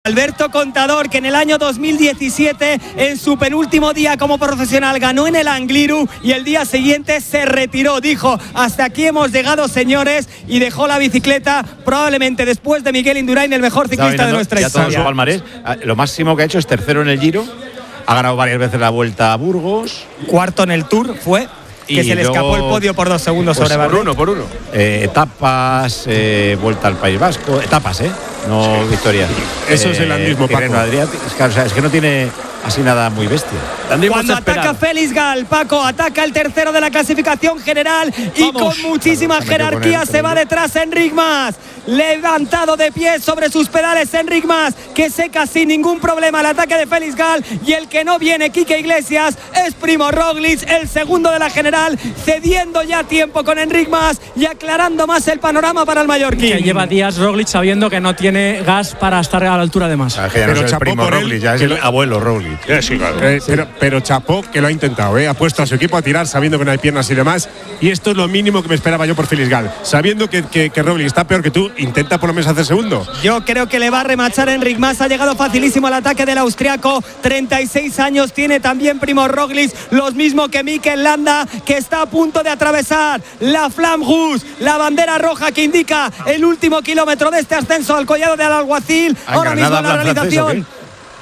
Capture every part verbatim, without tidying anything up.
Alberto Contador, que en el año dos mil diecisiete, en su penúltimo día como profesional, ganó en el Angliru y el día siguiente se retiró. Dijo: hasta aquí hemos llegado, señores, y dejó la bicicleta, probablemente después de Miguel Indurain, el mejor ciclista de nuestra ya historia. todo su palmarés. Lo máximo que ha hecho es tercero en el Giro. Ha ganado varias veces la Vuelta a Burgos. Cuarto en el Tour fue, que y se le luego, escapó el podio por dos segundos pues sobre por Bardet. uno, por uno. Eh, etapas, eh, Vuelta al País Vasco. Etapas, ¿eh? No sí. victorias. Eso eh, es el andismo, Paco. Es que, o sea, es que no tiene así nada muy bestia. Cuando ataca Félix Gal, Paco, ataca el tercero de la clasificación general y Vamos. con muchísima Vamos, jerarquía se va detrás Enric Mas. Levantado de pie sobre sus pedales Enric Mas, que seca sin ningún problema el ataque de Félix Gal, y el que no viene, Quique Iglesias, es Primo Roglic, el segundo de la general, cediendo ya tiempo con Enric Mas y aclarando más el panorama para el mallorquín. Que lleva días Roglic sabiendo que no tiene gas para estar a la altura de Mas. Ah, que ya no Pero es el chapó primo por él, Roglic, ya es que el lo- abuelo Roglic. Eh, sí, claro. Eh, pero, pero chapó que lo ha intentado, ¿eh? Ha puesto a su equipo a tirar sabiendo que no hay piernas y demás. Y esto es lo mínimo que me esperaba yo por Félix Gal. Sabiendo que, que, que Roglic está peor que tú, intenta por lo menos hacer segundo. Yo creo que le va a remachar Enric Mas. Ha llegado facilísimo al ataque del austriaco. treinta y seis años tiene también Primo Roglic, los mismos que Mikel Landa, que está a punto de atravesar la Flamme Rouge, la bandera roja que indica el último kilómetro de este ascenso al collado del Alguacil. Ah, Ahora mismo en la ¿hablan francés o realización.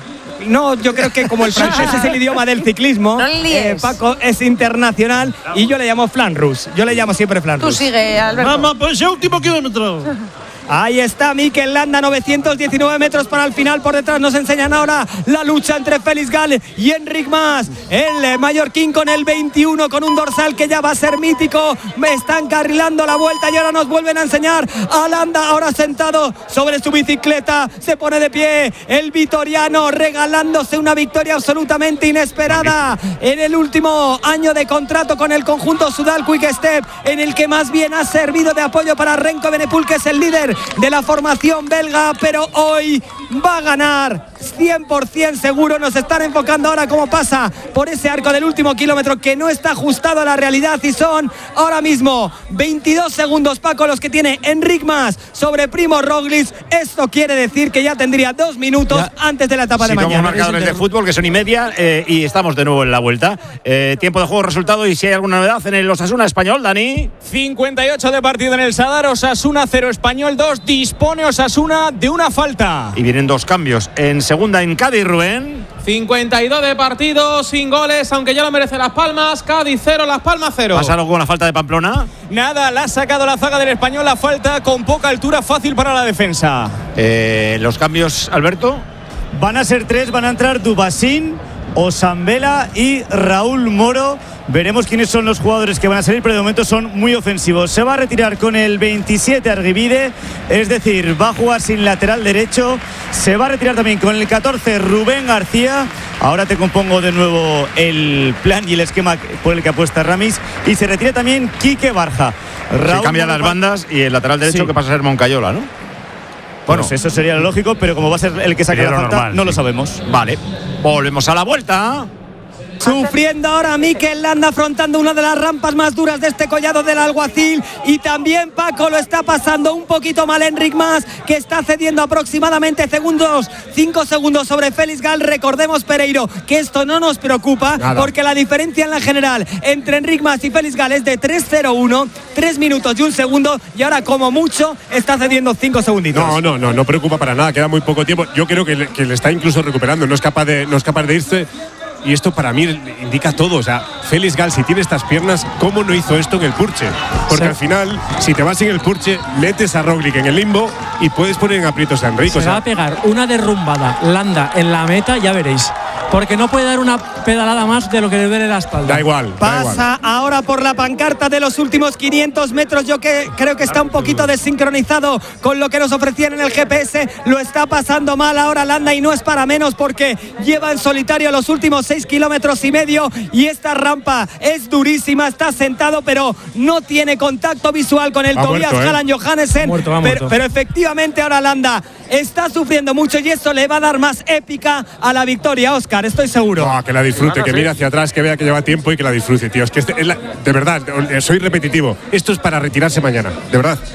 No, yo creo que como el francés es el idioma del ciclismo, No le líes. eh, Paco es internacional y yo le llamo Flamme Rouge. Yo le llamo siempre Flamme Tú Rouge. sigue, Alberto. Vamos, pues el último kilómetro. Ahí está Mikel Landa, novecientos diecinueve metros para el final. Por detrás nos enseñan ahora la lucha entre Félix Gal y Enric Mas. El mallorquín con el veintiuno, con un dorsal que ya va a ser mítico. Me están carrilando la vuelta y ahora nos vuelven a enseñar a Landa, ahora sentado sobre su bicicleta. Se pone de pie el vitoriano, regalándose una victoria absolutamente inesperada en el último año de contrato con el conjunto Soudal Quick Step, en el que más bien ha servido de apoyo para Renko Evenepoel, que es el líder de la formación belga, pero hoy va a ganar cien por ciento seguro. Nos están enfocando ahora cómo pasa por ese arco del último kilómetro, que no está ajustado a la realidad, y son ahora mismo veintidós segundos, Paco, los que tiene Enric Mas sobre Primo Roglic. Esto quiere decir que ya tendría dos minutos ya antes de la etapa sí, de como mañana. marcadores de fútbol, que son y media, eh, y estamos de nuevo en la vuelta. Eh, tiempo de juego, resultado, y si hay alguna novedad en el Osasuna Español, Dani. cincuenta y ocho de partido en el Sadar. Osasuna cero, Español dos. Dispone Osasuna de una falta. Y vienen dos cambios. En segunda en Cádiz, Rubén. cincuenta y dos de partido, sin goles, aunque ya lo merece Las Palmas. Cádiz cero, Las Palmas cero. ¿Pasa algo con la falta de Pamplona? Nada, la ha sacado la zaga del Español. La falta con poca altura, fácil para la defensa. Eh, los cambios, Alberto. Van a ser tres, van a entrar Dubasín, Osambela y Raúl Moro. Veremos quiénes son los jugadores que van a salir, pero de momento son muy ofensivos. Se va a retirar con el veintisiete Arguibide, es decir, va a jugar sin lateral derecho. Se va a retirar también con el catorce Rubén García. Ahora te compongo de nuevo el plan y el esquema por el que apuesta Ramis. Y se retira también Quique Barja. Se cambian las bandas y el lateral derecho, sí, que pasa a ser Moncayola, ¿no? Bueno, pues eso sería lo lógico, pero como va a ser el que saque la falta, normal, no sí. lo sabemos. Vale, volvemos a la vuelta. Sufriendo ahora Mikel Landa, afrontando una de las rampas más duras de este collado del Alguacil, y también Paco lo está pasando un poquito mal Enric Mas, que está cediendo aproximadamente segundos, cinco segundos sobre Félix Gal. Recordemos, Pereiro, que esto no nos preocupa, nada, porque la diferencia en la general entre Enric Mas y Félix Gal es de tres cero uno, tres minutos y un segundo, y ahora como mucho está cediendo cinco segunditos. No, no, no, no preocupa para nada, queda muy poco tiempo. Yo creo que le, que le está incluso recuperando, no es capaz de, no es capaz de irse. Y esto para mí indica todo. O sea, Félix Gal, si tiene estas piernas, ¿cómo no hizo esto en el Purche? Porque sí, al final, si te vas en el Purche, metes a Roglic en el limbo y puedes poner en aprietos a Enric. Se o sea, va a pegar una derrumbada Landa en la meta, ya veréis. Porque no puede dar una pedalada más de lo que le duele la espalda. Da igual. Pasa da igual. ahora por la pancarta de los últimos quinientos metros. Yo que creo que está un poquito desincronizado con lo que nos ofrecían en el G P S. Lo está pasando mal ahora Landa, y no es para menos, porque lleva en solitario los últimos seis kilómetros y medio, y esta rampa es durísima. Está sentado, pero no tiene contacto visual con el Tobias ¿eh? Halland Johannessen. Muerto, pero, muerto. pero efectivamente ahora Landa está sufriendo mucho, y eso le va a dar más épica a la victoria, Óscar, estoy seguro. Oh, que la disfrute, que mire hacia atrás, que vea que lleva tiempo y que la disfrute, tío. Es que este, es la, de verdad, soy repetitivo. Esto es para retirarse mañana, de verdad.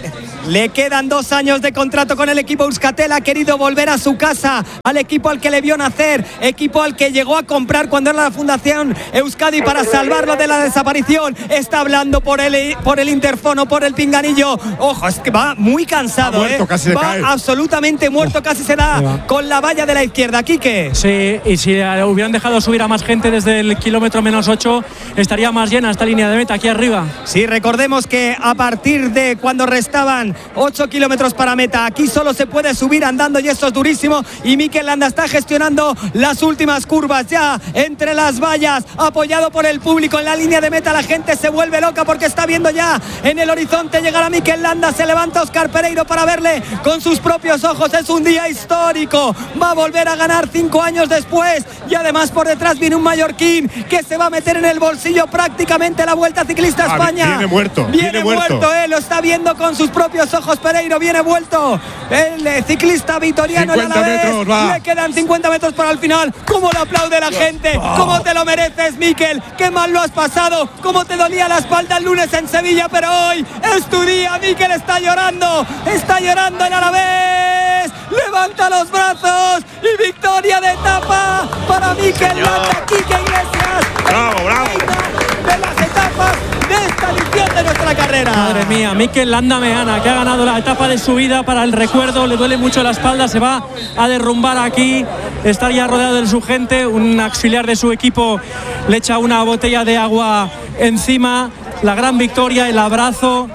Le quedan dos años de contrato con el equipo Euskaltel. Ha querido volver a su casa, al equipo al que le vio nacer, equipo al que llegó a comprar cuando era la Fundación Euskadi para salvarlo de la desaparición. Está hablando por el, por el interfono, por el pinganillo. Ojo, es que va muy cansado, muerto, ¿eh? casi se va cae. absolutamente muerto, oh, casi se da con la valla de la izquierda. Quique. Sí, y si hubieran dejado subir a más gente desde el kilómetro menos ocho, estaría más llena esta línea de meta aquí arriba. Sí, recordemos que a partir de cuando restaban ocho kilómetros para meta, aquí solo se puede subir andando y esto es durísimo. Y Mikel Landa está gestionando las últimas curvas ya entre las vallas, apoyado por el público en la línea de meta. La gente se vuelve loca porque está viendo ya en el horizonte llegar a Mikel Landa. Se levanta Óscar Pereiro para verle con sus propios ojos. Es un día histórico. Va a volver a ganar cinco años después. Y además por detrás viene un mallorquín que se va a meter en el bolsillo prácticamente la Vuelta Ciclista a España. Ah, viene muerto. Viene, viene muerto, muerto. eh, lo está viendo con sus propios ojos Pereiro. Viene vuelto el eh, ciclista vitoriano. cincuenta metros, va. Le quedan cincuenta metros para el final. ¿Cómo lo aplaude la gente? ¿Cómo te lo mereces, Mikel? Qué mal lo has pasado. ¿Cómo te dolía la espalda el lunes en Sevilla? Pero hoy es tu día. Mikel está llorando. Está llorando el Alavés. Levanta los brazos y victoria de etapa para Mikel Landa. Quique Iglesias. Bravo, bravo. De las etapas de esta edición de nuestra carrera. Madre mía, Mikel Landa Meana, que ha ganado la etapa de su vida para el recuerdo. Le duele mucho la espalda, se va a derrumbar aquí. Está ya rodeado de su gente. Un auxiliar de su equipo le echa una botella de agua encima. La gran victoria, el abrazo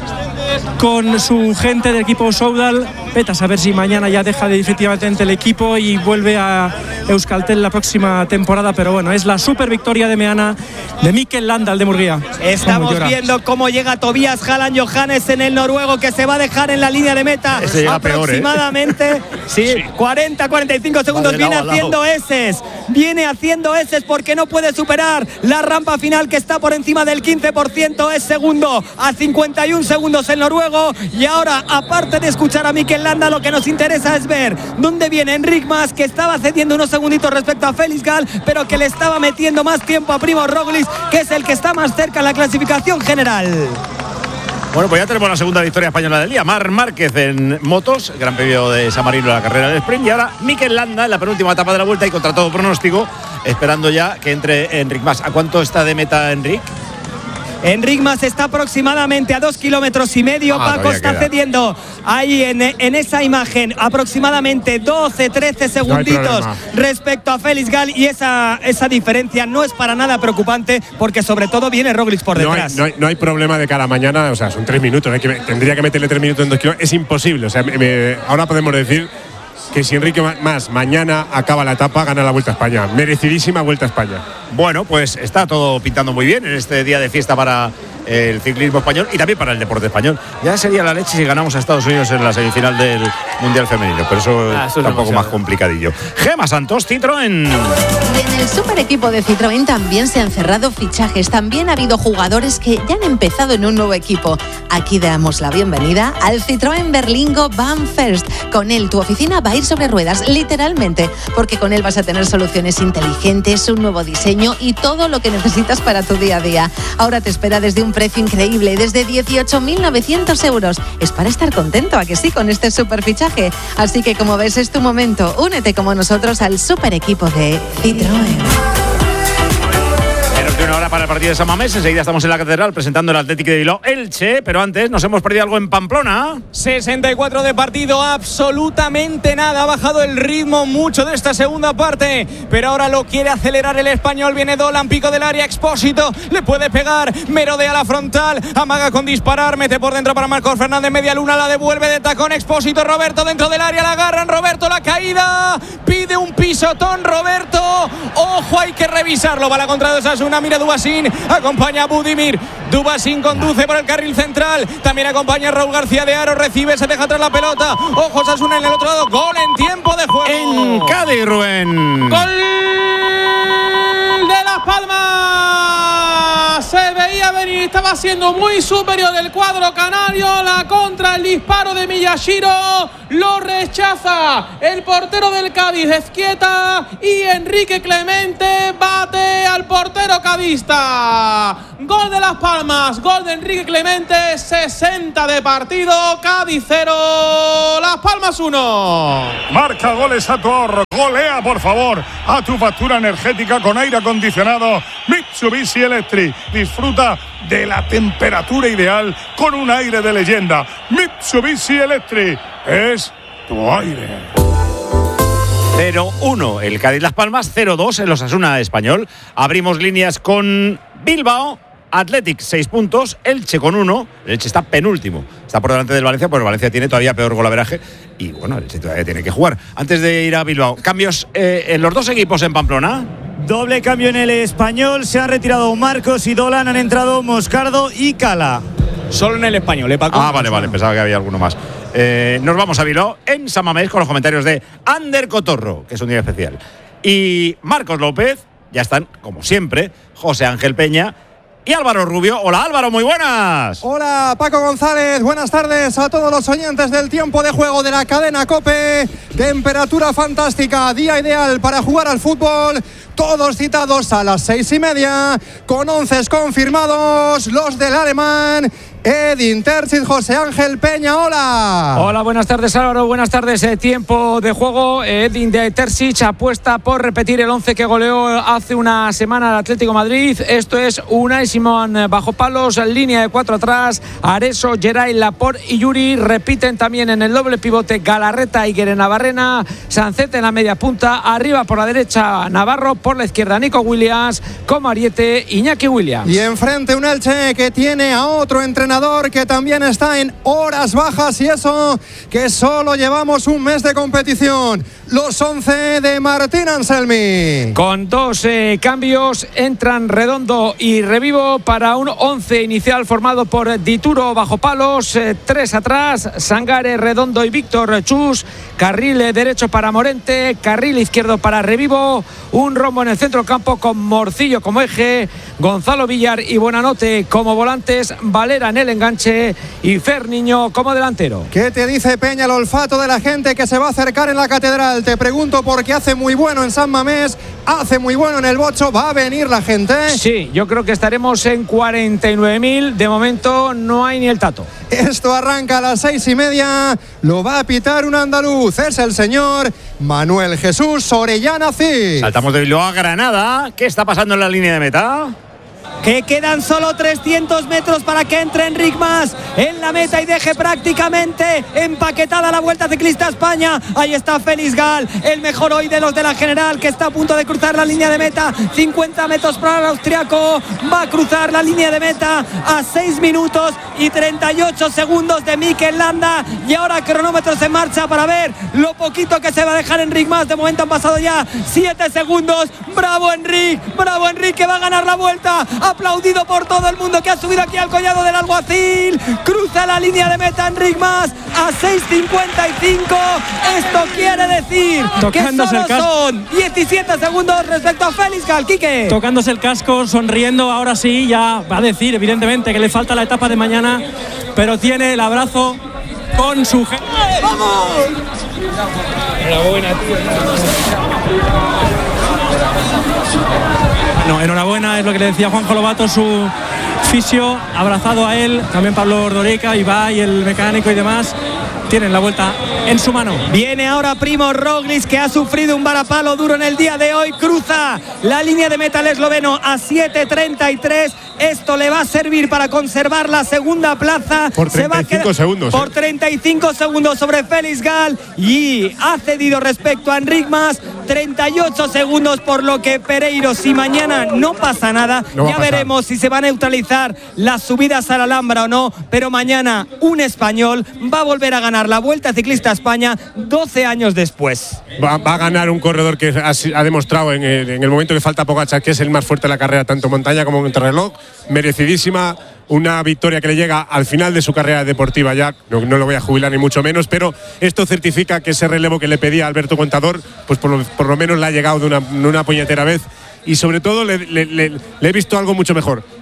con su gente del equipo Soudal. Vete a saber si mañana ya deja definitivamente el equipo y vuelve a Euskaltel la próxima temporada, pero bueno, es la super victoria de Meana, de Mikel Landa, el de Murguía. Estamos viendo cómo llega Tobias Halland Johannessen, el noruego, que se va a dejar en la línea de meta. Ese llega aproximadamente peor, ¿eh? sí, sí. cuarenta cuarenta y cinco segundos. Viene haciendo eses, viene haciendo eses porque no puede superar la rampa final, que está por encima del quince por ciento. Es segundo a cincuenta y un segundos el noruego. Y ahora, aparte de escuchar a Mikel Landa, lo que nos interesa es ver dónde viene Enric Mas, que estaba cediendo unos segunditos respecto a Félix Gall, pero que le estaba metiendo más tiempo a Primož Roglič, que es el que está más cerca en la clasificación general. Bueno, pues ya tenemos la segunda victoria española del día. Marc Márquez en motos, Gran Premio de San Marino, la carrera del sprint. Y ahora Mikel Landa en la penúltima etapa de la Vuelta y contra todo pronóstico, esperando ya que entre Enric Mas. ¿A cuánto está de meta Enric? Enric Mas está aproximadamente a dos kilómetros y medio. Ah, Paco está queda. cediendo ahí en, en esa imagen aproximadamente doce trece segunditos no respecto a Félix Gall, y esa, esa diferencia no es para nada preocupante porque sobre todo viene Roglič por No hay, detrás. no, hay, no hay problema de cara a mañana, o sea, son tres minutos. Hay que, tendría que meterle tres minutos en dos kilómetros. Es imposible. O sea, me, me, ahora podemos decir que si Enrique Mas mañana acaba la etapa, gana la Vuelta a España. Merecidísima Vuelta a España. Bueno, pues está todo pintando muy bien en este día de fiesta para el ciclismo español y también para el deporte español. Ya sería la leche si ganamos a Estados Unidos en la semifinal del Mundial Femenino, pero eso, ah, eso está un poco demasiado. más complicadillo. Gema Santos, Citroën. Y en el super equipo de Citroën también se han cerrado fichajes. También ha habido jugadores que ya han empezado en un nuevo equipo. Aquí damos la bienvenida al Citroën Berlingo Van First. Con él tu oficina va a ir sobre ruedas, literalmente, porque con él vas a tener soluciones inteligentes, un nuevo diseño y todo lo que necesitas para tu día a día. Ahora te espera desde un precio increíble, desde dieciocho mil novecientos euros. Es para estar contento, ¿a que sí?, con este super fichaje. Así que, como ves, es tu momento. Únete como nosotros al super equipo de Citroën. Menos de una hora para el partido de San Mamés. Enseguida estamos en la Catedral presentando el Athletic de Bilbao Elche, pero antes nos hemos perdido algo en Pamplona. sesenta y cuatro de partido, absolutamente nada. Ha bajado el ritmo mucho de esta segunda parte, pero ahora lo quiere acelerar el español. Viene Dolan, pico del área, Expósito, le puede pegar, merodea la frontal, amaga con disparar, mete por dentro para Marcos Fernández, media luna, la devuelve de tacón, Expósito, Roberto dentro del área, la agarran, Roberto, la caída, pide un pisotón, Roberto, ojo, hay que revisarlo, va la contra de Osasuna, mira Dubasín, acompaña a Budimir, Dubasín conduce por el carril central, también acompaña a Raúl García de Aro, recibe, se deja atrás la pelota, ojo, Osasuna en el otro lado, gol en tiempo de juego. En Cádiz, Rubén. ¡Gol de Las Palmas! Se veía venir, estaba estaba siendo muy superior el cuadro canario. La contra, el disparo de Miyashiro lo rechaza el portero del Cádiz, Ezquieta, y Enrique Clemente bate al portero cadista. Gol de Las Palmas, gol de Enrique Clemente, sesenta de partido, Cádiz cero, Las Palmas uno. Marca goles a tu ahorro, golea por favor a tu factura energética con aire acondicionado Mitsubishi Electric. Disfruta de la temperatura ideal con un aire de leyenda. Mitsubishi Electric es tu aire. cero uno el Cádiz Las Palmas, cero dos el Osasuna Español. Abrimos líneas con Bilbao. Athletic seis puntos, Elche con uno. El Elche está penúltimo, está por delante del Valencia, pero el Valencia tiene todavía peor golaveraje y bueno, el Elche todavía tiene que jugar. Antes de ir a Bilbao, cambios eh, en los dos equipos en Pamplona. Doble cambio en el Español, se han retirado Marcos y Dolan, han entrado Moscardo y Cala. Solo en el Español, ¿eh, Paco? Ah, vale, vale, pensaba que había alguno más. Eh, nos vamos a Bilbao en San Mamés con los comentarios de Ander Cotorro, que es un día especial, y Marcos López. Ya están, como siempre, José Ángel Peña y Álvaro Rubio. Hola Álvaro, muy buenas. Hola Paco González, buenas tardes a todos los oyentes del tiempo de juego de la cadena COPE. Temperatura fantástica, día ideal para jugar al fútbol. Todos citados a las seis y media, con once confirmados, los del alemán Edin Terzic. José Ángel Peña, hola. Hola, buenas tardes Álvaro, buenas tardes. Eh, tiempo de juego, Edin Terzic apuesta por repetir el once que goleó hace una semana al Atlético Madrid. Esto es Unai Simón bajo palos, línea de cuatro atrás, Areso, Geray, Laporte y Yuri. Repiten también en el doble pivote Galarreta y Guerenavarrena, Sancet en la media punta, arriba por la derecha Navarro, por la izquierda Nico Williams, con Mariette, Iñaki Williams. Y enfrente un Elche que tiene a otro entrenador que también está en horas bajas, y eso que solo llevamos un mes de competición. Los once de Martín Anselmi. Con dos eh, cambios entran Redondo y Revivo para un once inicial formado por Dituro bajo palos, eh, tres atrás, Sangare, Redondo y Víctor Chus, carril eh, derecho para Morente, carril izquierdo para Revivo, un rombo en el centro campo con Morcillo como eje, Gonzalo Villar y Buenanote como volantes, Valera en el enganche y Fer Niño como delantero. ¿Qué te dice Peña el olfato de la gente que se va a acercar en la catedral? Te pregunto porque hace muy bueno en San Mamés, hace muy bueno en el Bocho. ¿Va a venir la gente? Sí, yo creo que estaremos en cuarenta y nueve mil. De momento no hay ni el tato. Esto arranca a las seis y media. Lo va a pitar un andaluz. Es el señor Manuel Jesús Orellana Cid. Saltamos de Bilbao a Granada. ¿Qué está pasando en la línea de meta? Que quedan solo trescientos metros para que entre Enric Mas en la meta y deje prácticamente empaquetada la Vuelta Ciclista España. Ahí está Félix Gal, el mejor hoy de los de la general, que está a punto de cruzar la línea de meta. cincuenta metros para el austriaco, va a cruzar la línea de meta a seis minutos y treinta y ocho segundos de Mikel Landa. Y ahora cronómetros en marcha para ver lo poquito que se va a dejar Enric Mas. De momento han pasado ya siete segundos. Bravo Enric, bravo Enric, que va a ganar la Vuelta. Aplaudido por todo el mundo que ha subido aquí al collado del Alguacil. Cruza la línea de meta Enric Mas a seis cincuenta y cinco. Esto quiere decir Tocándose que el solo casco. son diecisiete segundos respecto a Félix Gal. Quique. Tocándose el casco, sonriendo, ahora sí, ya va a decir evidentemente que le falta la etapa de mañana, pero tiene el abrazo con su gente. ¡Vamos! Enhorabuena, tío. No, enhorabuena, es lo que le decía Juanjo Lobato, su fisio, abrazado a él, también Pablo Ordorica, Ibai, el mecánico y demás. Tienen la vuelta en su mano. Viene ahora Primo Roglic, que ha sufrido un varapalo duro en el día de hoy. Cruza la línea de meta el esloveno a siete treinta y tres. Esto le va a servir para conservar la segunda plaza. Por treinta y cinco segundos. Por ¿eh? treinta y cinco segundos sobre Félix Gal. Y ha cedido respecto a Enric Mas treinta y ocho segundos, por lo que Pereiro, si mañana no pasa nada, No va ya a pasar. veremos si se va a neutralizar las subidas a la Alhambra o no. Pero mañana un español va a volver a ganar la Vuelta Ciclista España doce años después. Va, va a ganar un corredor que ha, ha demostrado en el, en el momento que falta Pogačar que es el más fuerte de la carrera, tanto montaña como contrarreloj. Merecidísima, una victoria que le llega al final de su carrera deportiva ya. No, no lo voy a jubilar ni mucho menos, pero esto certifica que ese relevo que le pedía Alberto Contador, pues por lo, por lo menos le ha llegado de una, de una puñetera vez. Y sobre todo le, le, le, le he visto algo mucho mejor.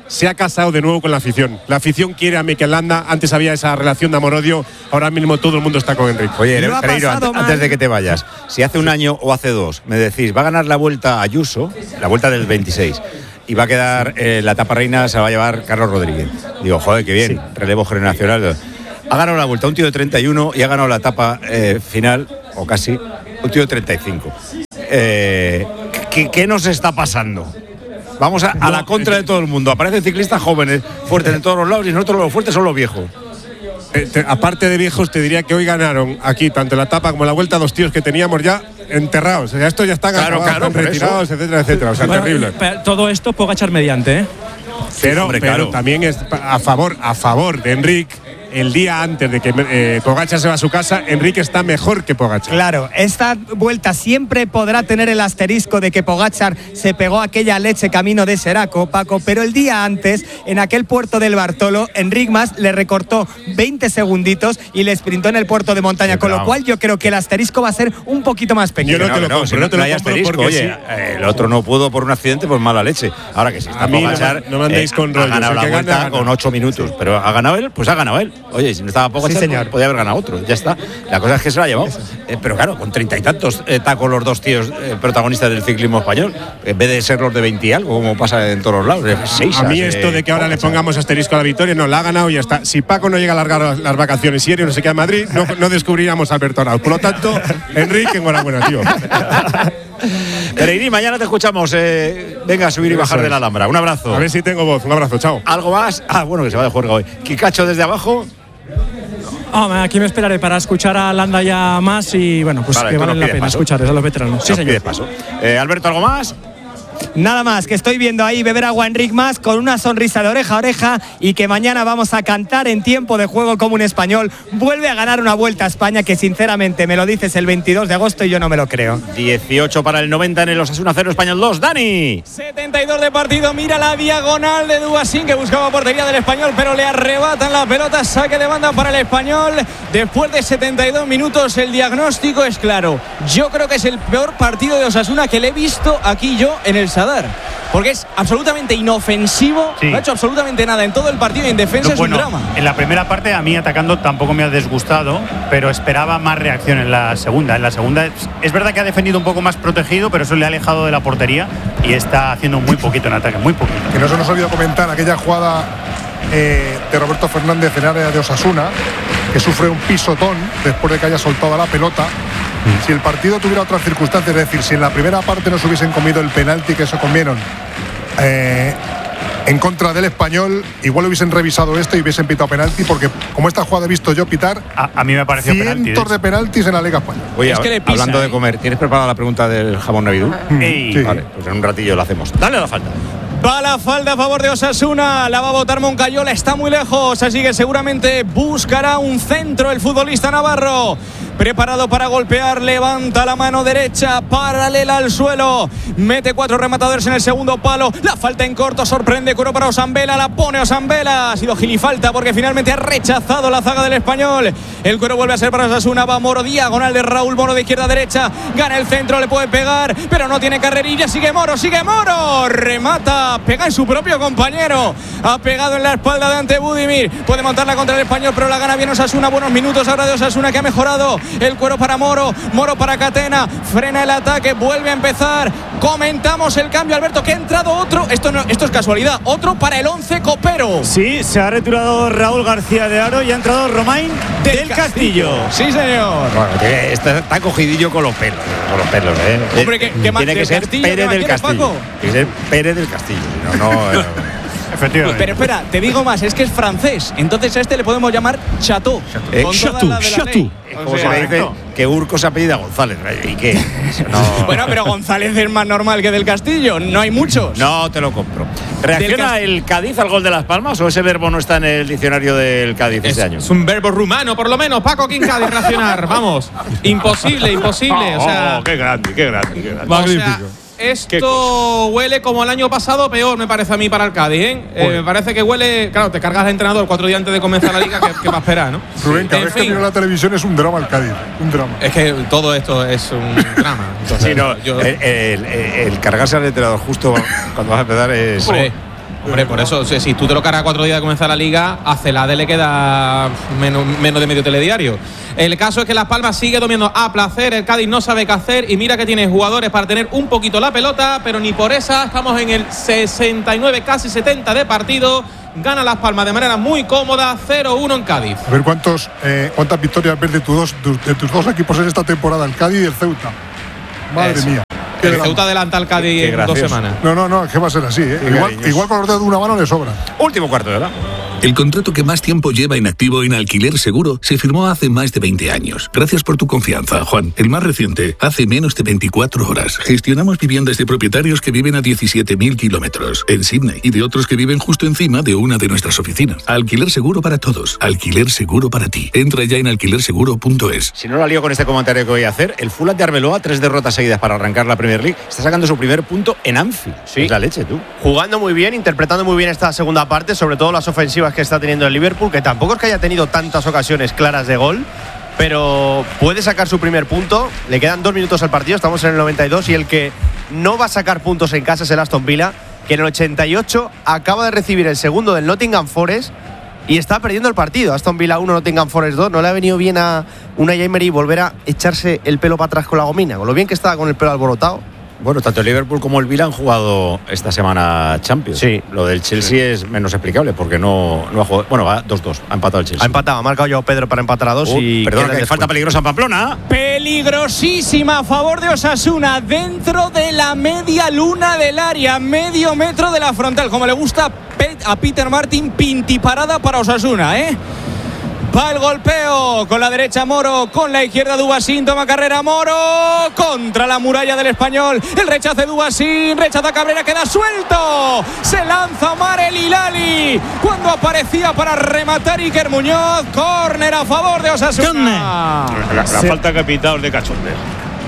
se ha casado de nuevo con la afición. La afición quiere a Mikel Landa. Antes había esa relación de amor-odio. Ahora mismo todo el mundo está con Enric. Oye, Pereiro, antes, antes de que te vayas, si hace un año o hace dos me decís, va a ganar la Vuelta Ayuso, la Vuelta del veintiséis, y va a quedar eh, la etapa reina, se va a llevar Carlos Rodríguez. Digo, joder, qué bien, sí. Relevo generacional. Ha ganado la Vuelta un tío de treinta y uno y ha ganado la etapa eh, final, o casi, un tío de treinta y cinco. Eh, ¿qué, ¿Qué nos está pasando? Vamos a, a la contra de todo el mundo. Aparecen ciclistas jóvenes, fuertes en todos los lados, y nosotros los fuertes son los viejos. Eh, te, aparte de viejos, te diría que hoy ganaron aquí, tanto la etapa como la Vuelta, dos tíos que teníamos ya enterrados. O sea, estos ya están, claro, acabados, claro, están retirados, eso. etcétera, etcétera. O sea, bueno, terrible. Todo esto Pogačar mediante, ¿eh? Pero, hombre, pero claro. también es a favor, a favor de Enric. El día antes de que eh, Pogačar se va a su casa, Enrique está mejor que Pogačar. Claro, esta vuelta siempre podrá tener el asterisco de que Pogačar se pegó aquella leche camino de Seraco, Paco, pero el día antes, en aquel puerto del Bartolo, Enric Mas le recortó veinte segunditos y le sprintó en el puerto de montaña, sí, con lo cual yo creo que el asterisco va a ser un poquito más pequeño. Yo no te lo compro, si no te lo hay asterisco, oye, sí. eh, el otro no pudo por un accidente, pues mala leche. Ahora que si está Pogačar, no, no me andéis eh, con rollos, ha ganado la Vuelta gana, con ocho minutos, pero ha ganado él, pues ha ganado él. Oye, si no estaba Pogačar, sí, pues podía haber ganado otro, ya está. La cosa es que se lo ha llevado. Eh, pero claro, con treinta y tantos eh, tacos los dos tíos eh, protagonistas del ciclismo español, en vez de ser los de veinte y algo, como pasa en todos los lados. Eh, seis, a mí esto eh, de que ahora Pogačar le pongamos asterisco a la victoria, no, la ha ganado y ya está. Si Paco no llega a alargar las, las vacaciones y Erio no se queda en Madrid, no, no descubriríamos a Alberto Arnaud. Por lo tanto, Enrique, enhorabuena, tío. Pereiri, mañana te escuchamos. Eh, venga a subir y bajar de la Alhambra. Un abrazo. A ver si tengo voz. Un abrazo, chao. ¿Algo más? Ah, bueno, que se va de juerga hoy. Kikacho desde abajo. Oh, aquí me esperaré para escuchar a Landa ya más y bueno, pues vale, que vale la pena paso. escucharles a los veteranos. Sí, señor. Paso. Eh, Alberto, ¿algo más? Nada más, que estoy viendo ahí beber agua a Enric Mas con una sonrisa de oreja a oreja y que mañana vamos a cantar en tiempo de juego como un español. Vuelve a ganar una Vuelta a España que sinceramente me lo dices el veintidós de agosto y yo no me lo creo. dieciocho para el noventa en el Osasuna cero, Español dos. Dani. setenta y dos de partido, mira la diagonal de Dubasin que buscaba portería del Español, pero le arrebatan la pelota, saque de banda para el Español. Después de setenta y dos minutos el diagnóstico es claro. Yo creo que es el peor partido de Osasuna que le he visto aquí yo en el Sadar, porque es absolutamente inofensivo, sí. No ha hecho absolutamente nada en todo el partido y en defensa no, es bueno, un drama. En la primera parte a mí atacando tampoco me ha desgustado, pero esperaba más reacción en la segunda. En la segunda es, es verdad que ha defendido un poco más protegido, pero eso le ha alejado de la portería y está haciendo muy poquito en ataque, muy poquito. Que no se nos olvidó comentar aquella jugada eh, de Roberto Fernández en área de Osasuna, que sufre un pisotón después de que haya soltado la pelota. Si el partido tuviera otras circunstancias, es decir, si en la primera parte no se hubiesen comido el penalti que se comieron eh, en contra del Español, igual hubiesen revisado esto y hubiesen pitado penalti, porque como esta jugada he visto yo pitar, a, a mí me pareció cientos penalti, de penaltis en la Liga Española. Oye, es que le pisa, hablando de comer, ¿tienes preparada la pregunta del jamón navidú? Sí. Sí. Vale, pues en un ratillo lo hacemos. Dale a la falta. Va la falta a favor de Osasuna, la va a botar Moncayola, está muy lejos, así que seguramente buscará un centro el futbolista navarro. Preparado para golpear, levanta la mano derecha, paralela al suelo, mete cuatro rematadores en el segundo palo, la falta en corto, sorprende, curó para Osambela, la pone Osambela, ha sido gilifalta porque finalmente ha rechazado la zaga del Español. El cuero vuelve a ser para Osasuna, va Moro, diagonal de Raúl Moro de izquierda a derecha, gana el centro, le puede pegar, pero no tiene carrerilla, sigue Moro, sigue Moro, remata, pega en su propio compañero, ha pegado en la espalda de Ante Budimir, puede montarla contra el Español, pero la gana bien Osasuna, buenos minutos ahora de Osasuna que ha mejorado. El cuero para Moro, Moro para Catena, frena el ataque, vuelve a empezar. Comentamos el cambio, Alberto, que ha entrado otro, esto no, esto es casualidad, otro para el once copero. Sí, se ha retirado Raúl García de Aro y ha entrado Romain del, del Castillo. Castillo. Sí, señor. Bueno, está, está cogidillo con los pelos, con los pelos, ¿eh? Hombre, que, que tiene que ser Castillo, Pérez del Castillo. Paco? Tiene que ser Pérez del Castillo. No, no. Eh. Efectivamente. Pero espera, te digo más, es que es francés, entonces a este le podemos llamar Chateau. Eh, con Chateau, toda la de la Chateau. ley. Es como se me dice que Urco se apellida González. ¿Y qué? No. Bueno, pero González es más normal que del Castillo, no hay muchos. No te lo compro. ¿Reacciona el Cádiz al gol de Las Palmas o ese verbo no está en el diccionario del Cádiz es, este año? Es un verbo rumano, por lo menos. Paco, aquí en Cádiz, reaccionar. Vamos. Imposible, imposible. Oh, o sea, oh, qué grande, qué grande, qué grande. Magnífico. O sea, esto huele como el año pasado, peor me parece a mí para el Cádiz, ¿eh? eh me parece que huele. Claro, te cargas al entrenador cuatro días antes de comenzar la liga, que, que va a esperar, ¿no? Rubén, cada vez que miro la televisión es un drama el Cádiz, un drama. Es que todo esto es un drama. Entonces, sí, no, yo... el, el, el, el cargarse al entrenador justo cuando vas a empezar es. Hombre, Hombre, por eso, si tú te lo cargas cuatro días de comenzar la liga, a Celade le queda menos, menos de medio telediario. El caso es que Las Palmas sigue dominando a placer, el Cádiz no sabe qué hacer y mira que tiene jugadores para tener un poquito la pelota, pero ni por esa. Estamos en el sesenta y nueve, casi setenta de partido. Gana Las Palmas de manera muy cómoda, cero uno en Cádiz. A ver cuántos, eh, cuántas victorias ves de tus, dos, de tus dos equipos en esta temporada, el Cádiz y el Ceuta. Madre Eso. mía. El gran... Ceuta adelanta al Cádiz en gracioso. dos semanas. No, no, no, es que va a ser así, ¿eh? Igual, igual con los dedos de una mano le sobra. Último cuarto de hora. El contrato que más tiempo lleva inactivo en Alquiler Seguro se firmó hace más de veinte años. Gracias por tu confianza, Juan. El más reciente, hace menos de veinticuatro horas. Gestionamos viviendas de propietarios que viven a diecisiete mil kilómetros en Sydney y de otros que viven justo encima de una de nuestras oficinas. Alquiler Seguro para todos. Alquiler Seguro para ti. Entra ya en alquiler seguro punto es. Si no la lío con este comentario que voy a hacer, el Fulham de Arbeloa, tres derrotas seguidas para arrancar la Premier League, está sacando su primer punto en Anfield. Sí. Es la leche, tú. Jugando muy bien, interpretando muy bien esta segunda parte, sobre todo las ofensivas que está teniendo el Liverpool, que tampoco es que haya tenido tantas ocasiones claras de gol, pero puede sacar su primer punto. Le quedan dos minutos al partido, estamos en el noventa y dos, y el que no va a sacar puntos en casa es el Aston Villa, que en el ochenta y ocho acaba de recibir el segundo del Nottingham Forest y está perdiendo el partido. Aston Villa uno, Nottingham Forest dos. No le ha venido bien a Unai Emery volver a echarse el pelo para atrás con la gomina, con lo bien que estaba con el pelo alborotado. Bueno, tanto el Liverpool como el Villa han jugado esta semana Champions. Sí. Lo del Chelsea sí. es menos explicable porque no, no ha jugado. Bueno, va dos dos, ha empatado el Chelsea. Ha empatado, ha marcado yo Pedro para empatar a dos. Uh, y perdón, que falta peligrosa en Pamplona. Peligrosísima a favor de Osasuna, dentro de la media luna del área, medio metro de la frontal, como le gusta a Peter Martin, pintiparada para Osasuna, ¿eh? Va el golpeo con la derecha Moro, con la izquierda Dubasín, toma carrera Moro contra la muralla del Español, el rechazo de Dubasín, rechaza Cabrera, queda suelto, se lanza Omar El Hilali cuando aparecía para rematar Iker Muñoz. Córner a favor de Osasuna. La, la falta que ha pitado es de cachondeo.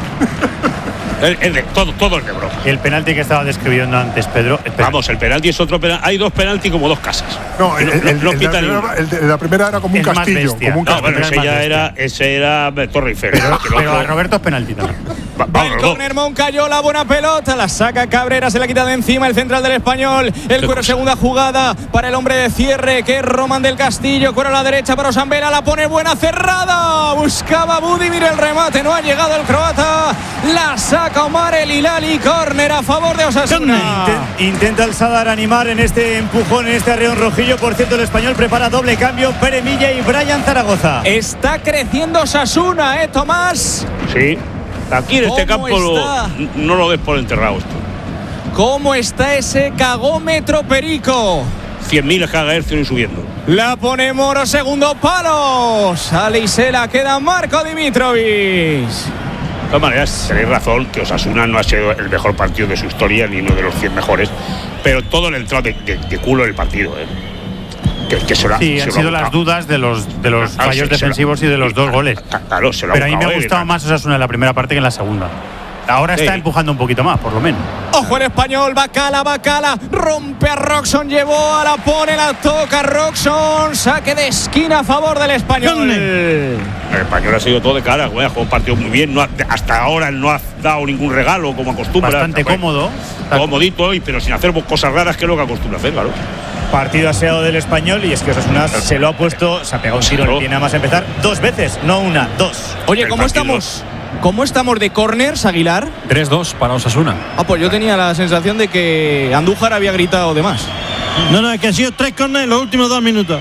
Es, es de, todo, todo es de broma. El penalti que estaba describiendo antes, Pedro. Vamos, el penalti es otro penalti. Hay dos penaltis como dos casas. No, el, el, el, el, la, primera, el de la primera era como un castillo. Como un no, castillo. bueno, ese ya era, ese era Torre Eiffel. Pero, pero a Roberto es penalti también. Va el córner, Moncayola, buena pelota, la saca Cabrera, se la quita de encima el central del Español. El cuero, segunda jugada para el hombre de cierre, que es Román del Castillo. Cuero a la derecha para Osambela, la pone buena cerrada. Buscaba Budimir el remate, no ha llegado el croata. La saca Omar El Hilali, córner a favor de Osasuna. Intent, intenta el Sadar animar en este empujón, en este arreón rojillo. Por cierto, el Español prepara doble cambio, Pere Milla y Brian Zaragoza. Está creciendo Osasuna, ¿eh, Tomás? Sí. Aquí en este campo lo, no lo ves por enterrado esto. ¿Cómo está ese cagómetro Perico? cien mil gigahercios y subiendo. La pone Moro, segundo palo. Sale y se la queda Marco Dimitrovic. De todas maneras, tenéis razón que Osasuna no ha sido el mejor partido de su historia, ni uno de los cien mejores, pero todo le ha entrado de, de, de culo el partido, ¿eh? Que, que se lo, sí, se han lo sido ha las dudas de los, de los claro, fallos se, defensivos se lo, y de los dos claro, goles. Claro, se lo Pero a mí me ha gustado más Osasuna en la primera parte que en la segunda. Ahora sí. Está empujando un poquito más, por lo menos. Ojo el Español, Bacala, Bacala, rompe a Roxon, llevó a la pone, la toca Roxon, saque de esquina a favor del Español. El Español ha sido todo de cara, güey, ha jugado un partido muy bien, no ha, hasta ahora no ha dado ningún regalo como acostumbra. Bastante güey, cómodo. Comodito, pero sin hacer cosas raras, que es lo que acostumbra hacer, claro. Partido aseado del Español y es que Osasuna se lo ha puesto, se ha pegado un tiro, le tiene nada más empezar dos veces, no una, dos. Oye, ¿cómo estamos? ¿Cómo estamos de corners, Aguilar? tres dos para Osasuna. Ah, pues yo tenía la sensación de que Andújar había gritado de más. No, no, es que han sido tres corners en los últimos dos minutos.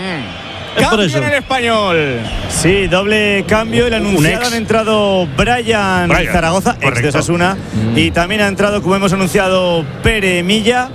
Mm. Cambio en el Español. Sí, doble cambio. El anunciado han entrado Brian, Brian Zaragoza, correcto, ex de Osasuna, mm. y también ha entrado, como hemos anunciado, Pere Milla.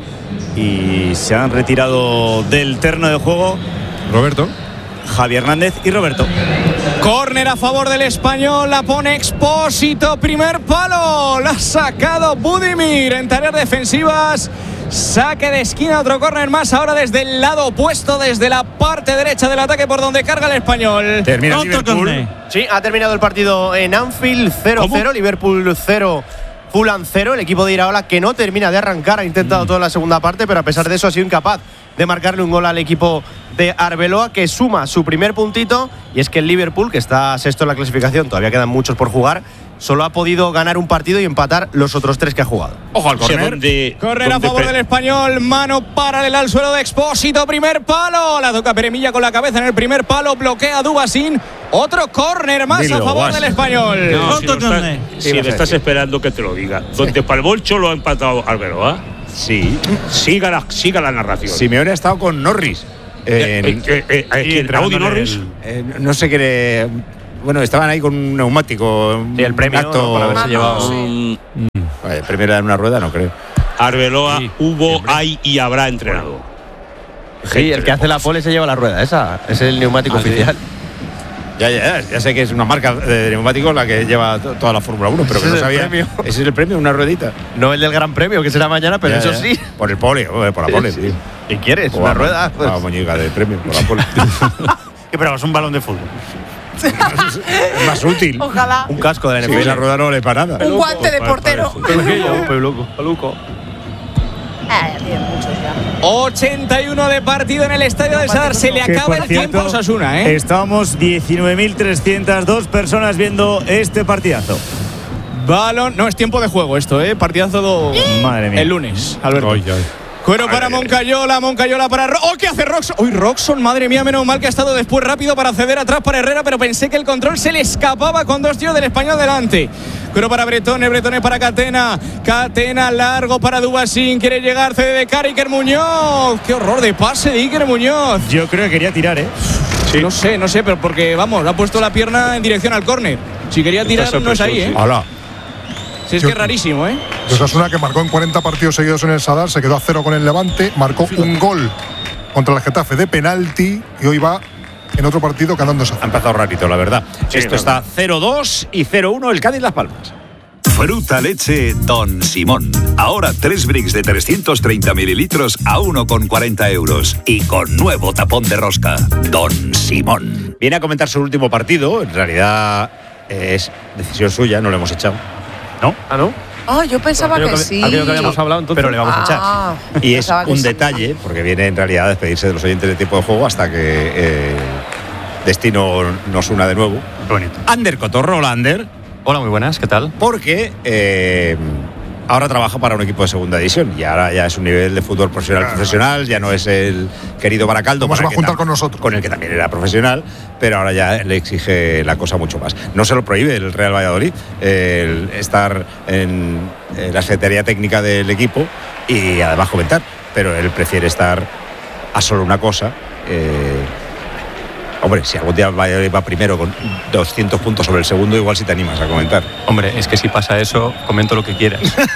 Y se han retirado del terreno de juego Roberto, Javi Hernández y Roberto. Córner a favor del Español, la pone Expósito, primer palo, la ha sacado Budimir en tareas defensivas. Saque de esquina, otro córner más ahora desde el lado opuesto, desde la parte derecha del ataque por donde carga el Español. Termina otro Liverpool. Córner. Sí, ha terminado el partido en Anfield, cero cero, Liverpool cero. Fulham cero, el equipo de Iraola que no termina de arrancar, ha intentado mm. toda la segunda parte, pero a pesar de eso ha sido incapaz de marcarle un gol al equipo de Arbeloa, que suma su primer puntito. Y es que el Liverpool, que está sexto en la clasificación, todavía quedan muchos por jugar, solo ha podido ganar un partido y empatar los otros tres que ha jugado. Ojo al córner. Córner a favor del Español, mano paralela al suelo de Expósito, primer palo, la toca Peremilla con la cabeza en el primer palo, bloquea a Dubasín, otro córner más Dilo, a favor was. del Español. No, si, estás, si me estás esperando que te lo diga. Donde para el Bolcho lo ha empatado Arbeloa. Sí. Siga la, siga la narración. Simeone ha estado con Norris. Eh, eh, eh, eh, eh, ¿Audi Norris? Eh, no sé qué le… Bueno, estaban ahí con un neumático. Sí, el premio acto, ¿no? Para haberse llevado. Sí. Mm. El premio era en una rueda, no creo. Arbeloa sí, hubo, siempre. hay y habrá entrenado. Sí, el que hace la pole se lleva la rueda, esa. Es el neumático ah, oficial. Sí. Ya, ya, ya sé que es una marca de neumáticos la que lleva toda la Fórmula uno, pero que no sabía. Premio. Ese es el premio, una ruedita. No el del Gran Premio, que será mañana, pero ya, eso ya. sí. Por el pole, por la pole, sí, tío. ¿Qué quieres? O ¿Una rueda? Pues. Una moñiga de premio por la pole. ¿Qué pero es un balón de fútbol? Es más útil. Ojalá. Un casco de la N F L. Sí, la rueda no vale para nada. Un guante de portero. Un peluco. Peluco. ochenta y uno de partido en el estadio de Sadar. Se le acaba el tiempo a Osasuna, ¿eh? Estábamos diecinueve mil trescientas dos personas viendo este partidazo. Balón. No, es tiempo de juego esto, ¿eh? Partidazo Madre mía. el lunes, Alberto. Ay, ay. Cuero para Moncayola, Moncayola para… Ro ¡Oh, qué hace Roxon! ¡Uy, Roxon! Madre mía, menos mal que ha estado después rápido para ceder atrás para Herrera, pero pensé que el control se le escapaba con dos tíos del Español delante. Cuero para Bretone, Bretone para Catena. Catena largo para Dubasín, quiere llegar, cede de cara Iker Muñoz. ¡Qué horror de pase de Iker Muñoz! Yo creo que quería tirar, ¿eh? Sí. No sé, no sé, pero porque, vamos, ha puesto la pierna en dirección al córner. Si quería tirar, no es ahí, ¿eh? Hola. Sí, es que es rarísimo, ¿eh? Osasuna, que marcó en cuarenta partidos seguidos en el Sadar, se quedó a cero con el Levante, marcó un gol contra el Getafe de penalti y hoy va en otro partido ganándose. Ha empezado rarito, la verdad. Sí, Esto está cero dos y cero uno el Cádiz Las Palmas. Fruta leche Don Simón. Ahora tres bricks de trescientos treinta mililitros a uno con cuarenta euros. Y con nuevo tapón de rosca. Don Simón. Viene a comentar su último partido. En realidad es decisión suya, no lo hemos echado. ¿No? ¿Ah, no? Oh, yo pensaba que, que sí. Aquello que habíamos hablado, entonces. Pero le vamos ah, a echar. Y es un sí. detalle, porque viene en realidad a despedirse de los oyentes de tiempo de juego hasta que eh, Destino nos una de nuevo. Bonito. Ander Cotorro, hola Ander. Hola, muy buenas, ¿qué tal? Porque eh, ahora trabaja para un equipo de segunda división y ahora ya es un nivel de fútbol profesional claro, profesional, ya no es el querido Baracaldo. ¿Cómo se va a juntar con nosotros? Con el que también era profesional, pero ahora ya le exige la cosa mucho más. No se lo prohíbe el Real Valladolid el estar en, en la secretaría técnica del equipo y además comentar, pero él prefiere estar a solo una cosa. Eh, Hombre, si algún día va primero con doscientos puntos sobre el segundo, igual si te animas a comentar. Hombre, es que si pasa eso, comento lo que quieras.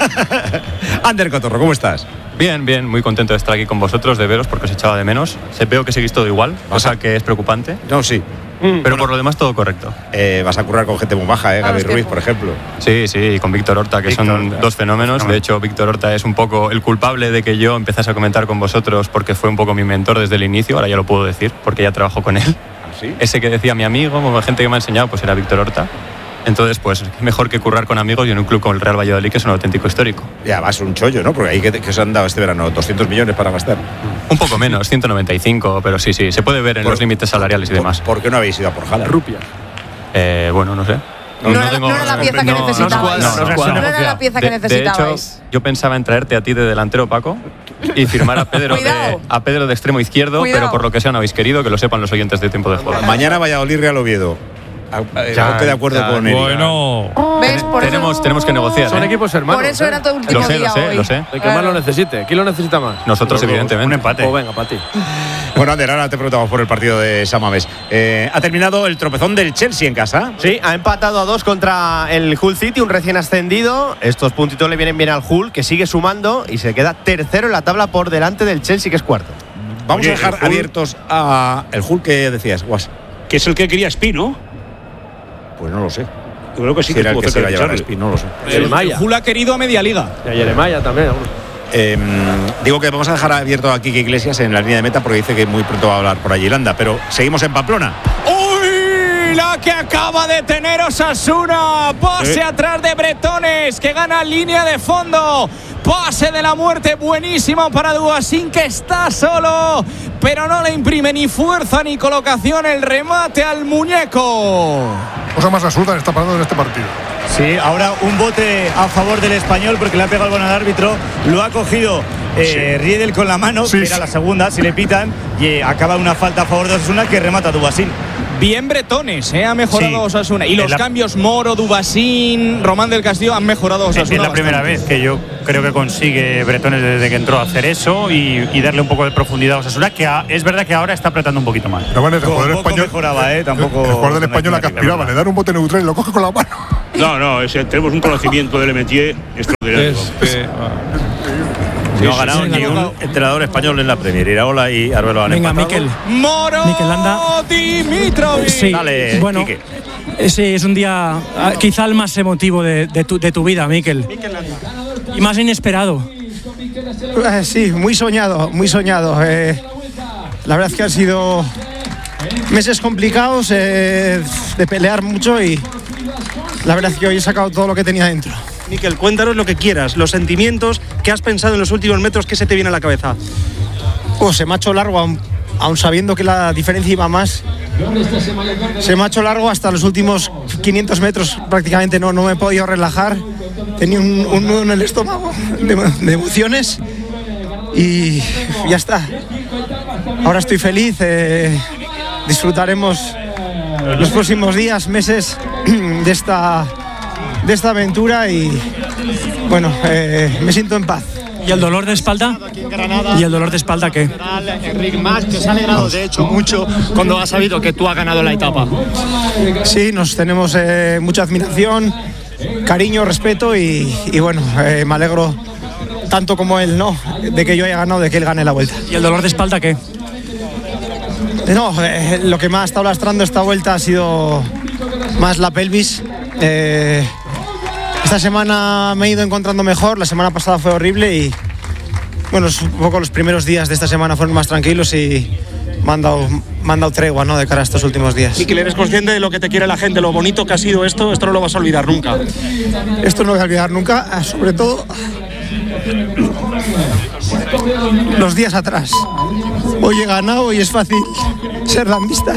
Ander Cotorro, ¿cómo estás? Bien, bien, muy contento de estar aquí con vosotros, de veros, porque os echaba de menos. Veo que seguís todo igual, cosa que es preocupante. No, sí. Mm, pero por lo demás todo correcto. Eh, vas a currar con gente muy baja, ¿eh? Gaby Ruiz, por ejemplo. Sí, sí, y con Víctor Horta, que Víctor, son dos fenómenos. Fenómeno. De hecho, Víctor Horta es un poco el culpable de que yo empezase a comentar con vosotros porque fue un poco mi mentor desde el inicio, ahora ya lo puedo decir, porque ya trabajo con él. ¿Sí? Ese que decía mi amigo, como gente que me ha enseñado, pues era Víctor Horta. Entonces, pues mejor que currar con amigos y en un club como el Real Valladolid, que es un auténtico histórico. Ya, vas un chollo, ¿no? Porque ahí que, que os han dado este verano doscientos millones para gastar. Un poco menos, ciento noventa y cinco, pero sí, sí, se puede ver en por, los límites salariales y por, demás. ¿Por qué no habéis ido a por Haaland? Rupia. Eh, bueno, no sé. No, no, no, tengo, no era la pieza que no, necesitabais. No, no, no, no era la pieza que de, necesitabais. De hecho, yo pensaba en traerte a ti de delantero, Paco, y firmar a Pedro, de, a Pedro de extremo izquierdo, Cuidado. Pero por lo que sea no habéis querido, que lo sepan los oyentes de Tiempo de Juego. Mañana Valladolid Real Oviedo. Ya, de acuerdo ya, con él. Bueno, ¿ves? Por tenemos, eso, tenemos que negociar. Son ¿eh? equipos hermanos. Por eso ¿eh? era tu último lo sé, día lo sé, hoy. Lo sé. El que más lo necesite. ¿Quién lo necesita más? Nosotros, Luego, evidentemente. Un empate. O oh, venga, para ti. Bueno, Ander, ahora te preguntamos por el partido de Samamés. Eh, ¿Ha terminado el tropezón del Chelsea en casa? Sí, ha empatado a dos contra el Hull City, un recién ascendido. Estos puntitos le vienen bien al Hull, que sigue sumando y se queda tercero en la tabla por delante del Chelsea, que es cuarto. Vamos Oye, a dejar abiertos a el Hull que decías, Guas. Que es el que quería Espino. Pues no lo sé. Yo creo que sí si que era el que se iba a llevar a Espino, no lo sé. El, el Hull ha querido a media liga. Y a Yeremaya también. Eh, digo que vamos a dejar abierto a Quique Iglesias en la línea de meta porque dice que muy pronto va a hablar por allí Landa, pero seguimos en Pamplona. ¡Uy! la que acaba de tener Osasuna. Pase ¿Eh? atrás de Bretones, que gana línea de fondo. Pase de la muerte buenísimo para Dubasin, que está solo, pero no le imprime ni fuerza ni colocación. El remate al muñeco. Cosa más absurda está pasando en este partido. Sí, ahora un bote a favor del Español porque le ha pegado el balón al árbitro. Lo ha cogido eh, sí. Riedel con la mano, sí, que era la segunda, si le pitan, y eh, acaba una falta a favor de Osasuna que remata a Dubasin. Bien Bretones, eh, ha mejorado sí. Osasuna. Y los la... cambios Moro, Dubasín, Román del Castillo han mejorado Osasuna. Es la bastante. Primera vez que yo creo que consigue Bretones desde que entró a hacer eso y, y darle un poco de profundidad a Osasuna, que a, es verdad que ahora está apretando un poquito más. Pero bueno, el jugador español mejoraba, eh, tampoco. El, el jugador del español la que aspiraba, le dan un bote neutral y lo coge con la mano. No, no, es, tenemos un conocimiento del Métier extraordinario. Es que, no ha ganado ni un entrenador español en la Premier. Iraola y Arbelo han Venga, empatado. Miquel. Moro Miquel Landa. Dimitrovic. Sí, Dale, bueno, Quique. sí, es un día quizá el más emotivo de, de, tu, de tu vida, Miquel. Y más inesperado. Eh, sí, muy soñado, muy soñado. Eh, la verdad es que han sido meses complicados, eh, de pelear mucho y la verdad es que hoy he sacado todo lo que tenía dentro. Miquel, cuéntanos lo que quieras, los sentimientos, qué has pensado en los últimos metros, qué se te viene a la cabeza. Oh, se me ha hecho largo, aun, aun sabiendo que la diferencia iba más. Se me ha hecho largo hasta los últimos quinientos metros, prácticamente no, no me he podido relajar. Tenía un, un nudo en el estómago de, de emociones y ya está. Ahora estoy feliz, eh, disfrutaremos los próximos días, meses de esta... de esta aventura y bueno, eh, me siento en paz. ¿Y el dolor de espalda? ¿Y el dolor de espalda qué? Enric Mas, que se ha alegrado de hecho mucho cuando ha sabido que tú has ganado la etapa. Sí, nos tenemos eh, mucha admiración, cariño, respeto y, y bueno, eh, me alegro tanto como él, ¿no? De que yo haya ganado, de que él gane la vuelta. ¿Y el dolor de espalda qué? No, eh, lo que me ha estado lastrando esta vuelta ha sido más la pelvis. Eh, esta semana me he ido encontrando mejor, la semana pasada fue horrible y bueno, un poco los primeros días de esta semana fueron más tranquilos y me han dado, me han dado tregua, ¿no?, de cara a estos últimos días. Y que eres consciente de lo que te quiere la gente, lo bonito que ha sido esto, esto no lo vas a olvidar nunca. Esto no lo voy a olvidar nunca, sobre todo los días atrás. Hoy he ganado y es fácil ser landista.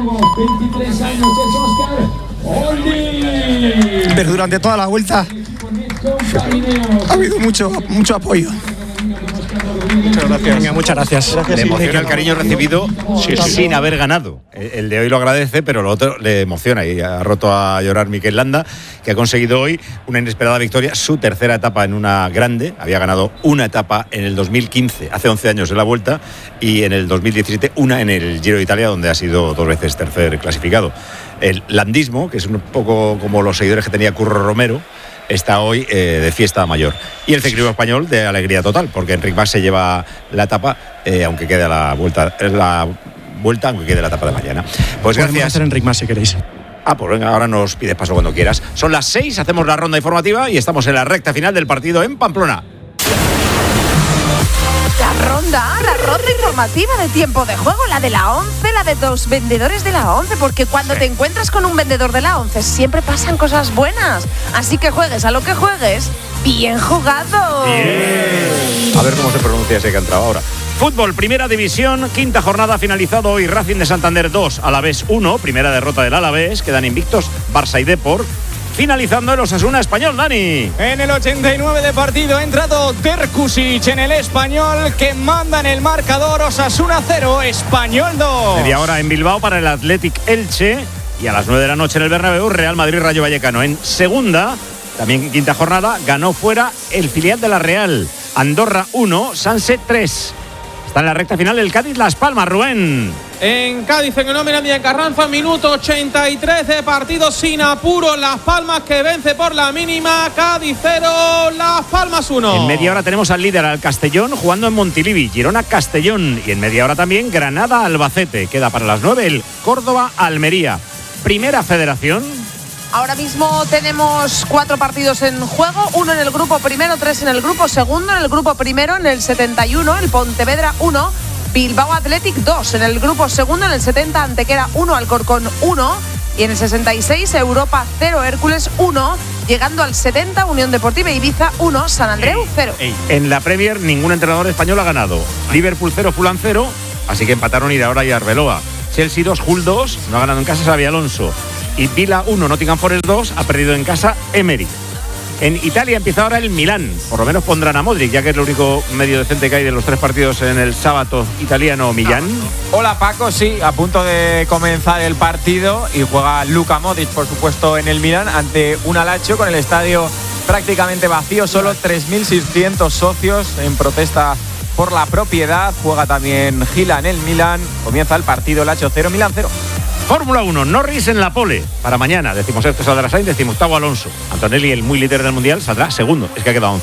Pero durante toda la vuelta ha habido mucho, mucho apoyo. Muchas gracias. Venga, muchas gracias. Le emociona el cariño recibido sí, sí, sin haber ganado. El de hoy lo agradece, pero lo otro le emociona y ha roto a llorar Miquel Landa, que ha conseguido hoy una inesperada victoria, su tercera etapa en una grande. Había ganado una etapa en el dos mil quince, hace once años en la Vuelta, y en el dos mil diecisiete una en el Giro de Italia, donde ha sido dos veces tercer clasificado. El landismo, que es un poco como los seguidores que tenía Curro Romero, está hoy eh, de fiesta mayor. Y el ciclismo español de alegría total, porque Enric Mas se lleva la etapa, eh, aunque quede la vuelta, la vuelta, aunque quede la etapa de mañana. Pues podemos gracias. hacer Enric Mas si queréis. Ah, pues venga, ahora nos pides paso cuando quieras. Son las seis, hacemos la ronda informativa y estamos en la recta final del partido en Pamplona. La ronda, la ronda informativa de tiempo de juego, la de la once, la de los vendedores de la once, porque cuando sí. te encuentras con un vendedor de la once siempre pasan cosas buenas. Así que juegues a lo que juegues, bien jugado. Bien. A ver cómo se pronuncia ese que ha entrado ahora. Fútbol, primera división, quinta jornada, finalizado hoy. Racing de Santander dos, Alavés uno, primera derrota del Alavés, quedan invictos Barça y Depor. Finalizando el Osasuna Español, Dani. En el ochenta y nueve de partido ha entrado Terkusic en el Español, que manda en el marcador. Osasuna cero, Español dos. Media hora en Bilbao para el Athletic Elche. Y a las nueve de la noche en el Bernabéu, Real Madrid Rayo Vallecano. En segunda, también en quinta jornada, ganó fuera el filial de la Real. Andorra uno, Sanse tres. Está en la recta final el Cádiz Las Palmas, Rubén. En Cádiz, en el Miranda de Carranza, minuto ochenta y tres de partido sin apuro. Las Palmas que vence por la mínima. Cádiz cero, Las Palmas uno. En media hora tenemos al líder, al Castellón, jugando en Montilivi. Girona Castellón. Y en media hora también Granada Albacete. Queda para las nueve el Córdoba Almería. Primera Federación. Ahora mismo tenemos cuatro partidos en juego, uno en el grupo primero, tres en el grupo segundo. En el grupo primero, en el setenta y uno, el Pontevedra uno, Bilbao Athletic dos. En el grupo segundo, en el setenta, Antequera uno, Alcorcón uno. Y en el sesenta y seis, Europa cero, Hércules uno. Llegando al setenta, Unión Deportiva Ibiza uno, San Andreu cero. En la Premier ningún entrenador español ha ganado. Liverpool cero, Fulham cero, así que empataron Iraola y Arbeloa. Chelsea dos, Hull dos, no ha ganado en casa Xabi Alonso. Y Villa uno, Nottingham Forest dos, ha perdido en casa Emery. En Italia empieza ahora el Milán, por lo menos pondrán a Modric, ya que es el único medio decente que hay de los tres partidos en el sábado italiano. Millán. Hola Paco, sí, a punto de comenzar el partido y juega Luka Modric, por supuesto, en el Milán ante un Lazio con el estadio prácticamente vacío, solo tres mil seiscientos socios en protesta por la propiedad. Juega también Gila en el Milán, comienza el partido, Lazio cero, Milán cero. Fórmula uno, Norris en la pole. Para mañana, decimos esto saldrá Sainz, decimos octavo Alonso. Antonelli, el muy líder del mundial, saldrá segundo. Es que ha quedado once.